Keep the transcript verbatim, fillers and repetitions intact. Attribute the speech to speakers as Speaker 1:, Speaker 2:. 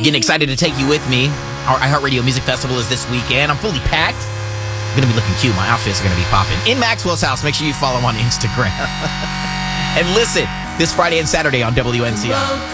Speaker 1: Getting excited to take you with me. Our iHeartRadio Music Festival is this weekend. I'm fully packed. I'm going to be looking cute. My outfits are going to be popping. In Maxwell's house, make sure you follow him on Instagram. And listen, this Friday and Saturday on W N C I.